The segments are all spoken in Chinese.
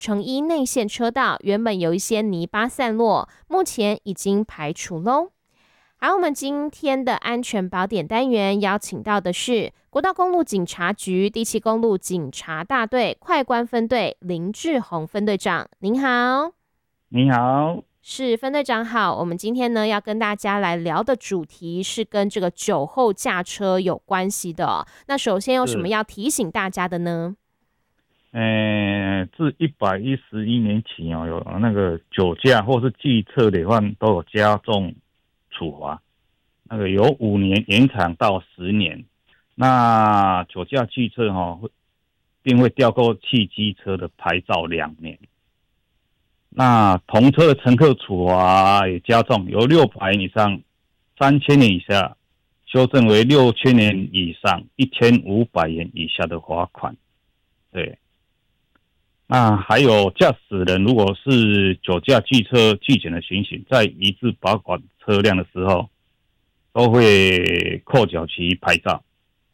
成一内线车道原本有一些泥巴散落，目前已经排除喽。好，我们今天的安全宝典单元邀请到的是国道公路警察局第7公路警察大队快关分队林志宏分队长，您好。 你好。 是分队长好，我们今天呢要跟大家来聊的主题是跟这个酒后驾车有关系的哦。那首先有什么要提醒大家的呢？ 自111年起有那个酒驾或是拒测累犯都有加重处罚，那个由5年延长到10年。那酒驾拒测并会吊扣汽机车的牌照2年。那同车的乘客处罚也加重，由600元以上3000元以下修正为6000元以上1500元以下的罚款。对，那还有驾驶人如果是酒驾拒车拒检的情形，在移置保管车辆的时候，都会扣缴其牌照。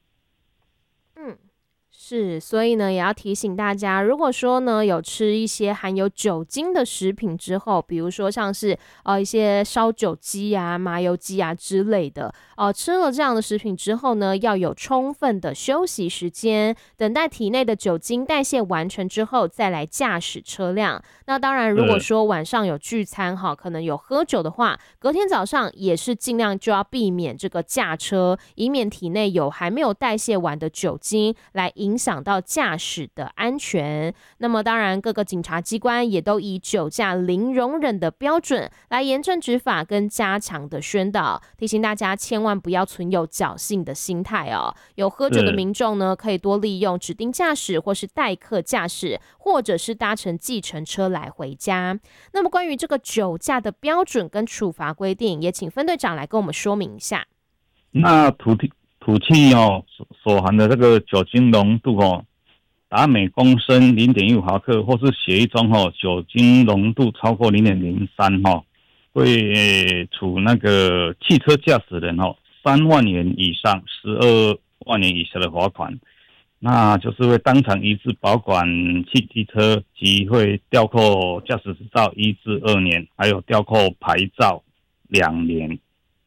是，所以呢，也要提醒大家，如果说呢有吃一些含有酒精的食品之后，比如说像是一些烧酒鸡啊、麻油鸡啊之类的，吃了这样的食品之后呢，要有充分的休息时间，等待体内的酒精代谢完成之后，再来驾驶车辆。那当然，如果说晚上有聚餐可能有喝酒的话，隔天早上也是尽量就要避免这个驾车，以免体内有还没有代谢完的酒精来影响到驾驶的安全。那么当然各个警察机关也都以酒驾零容忍的标准来严正执法跟加强的宣导，提醒大家千万不要存有侥幸的心态哦。有喝酒的民众呢，可以多利用指定驾驶或是代客驾驶，或者是搭乘计程车来回家。那么关于这个酒驾的标准跟处罚规定，也请分队长来跟我们说明一下。 那吐气所含的这个酒精浓度达每公升0.15毫克，或是血液中酒精浓度超过0.03会处那个汽车驾驶人3万元以上12万元以下的罚款。那就是会当场移置保管汽机车，及会吊扣驾驶执照1至2年，还有吊扣牌照2年。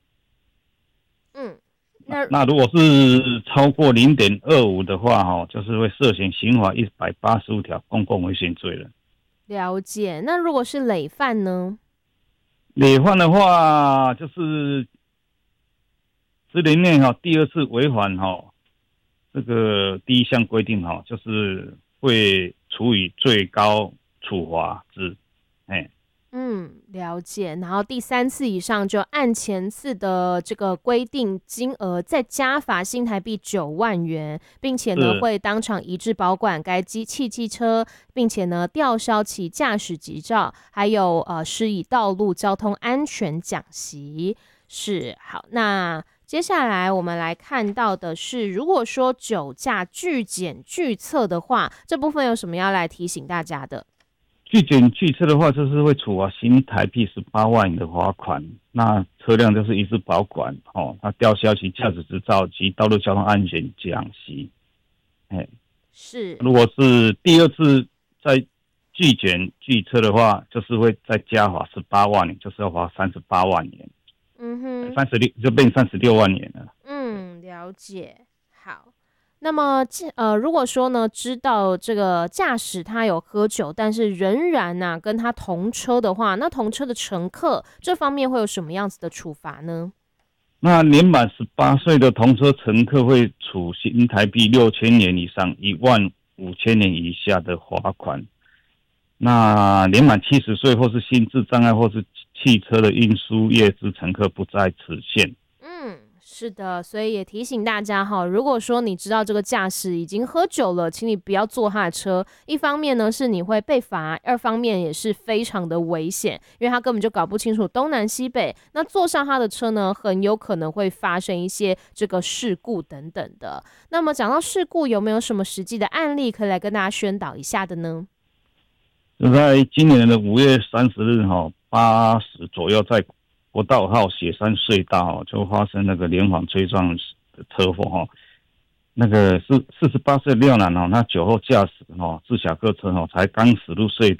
那如果是超过0.25的话就是会涉嫌刑法185条公共危险罪了。 了解。那如果是累犯呢？ 累犯的话，就是10年内第2次违反这个第1项规定就是会处以最高处罚值。 了解。然后第3次以上就按前次的这个规定金额再加罚新台币9万元，并且呢会当场移置保管该机车，并且呢吊销其驾驶执照，还有施以道路交通安全讲习。是，好，那接下来我们来看到的是，如果说酒驾拒检拒测的话，这部分有什么要来提醒大家的？ 拒检拒测的话，就是会处罚新台币18万元的罚款。那车辆就是移置保管它吊销其驾驶执照及道路交通安全讲习。 是。 如果是第2次再拒检拒测的话，就是会再加罚18万元，就是要罚38万元。36就变36万元了。 了解。好，那么如果说呢，知道这个驾驶他有喝酒，但是仍然跟他同车的话，那同车的乘客这方面会有什么样子的处罚呢？ 那年满18岁的同车乘客会处新台币6000元以上15000元以下的罚款。那年满70岁或是心智障碍或是汽车的运输业之乘客不在此限。 是的，所以也提醒大家如果说你知道这个驾驶已经喝酒了，请你不要坐他的车。一方面呢是你会被罚，二方面也是非常的危险，因为他根本就搞不清楚东南西北。那坐上他的车呢，很有可能会发生一些这个事故等等的。那么讲到事故，有没有什么实际的案例可以来跟大家宣导一下的呢？ 就在今年的5月30日8时左右，在国道雪山隧道就发生那个连环追撞的车祸那个是48岁廖男他酒后驾驶自小客车才刚驶入隧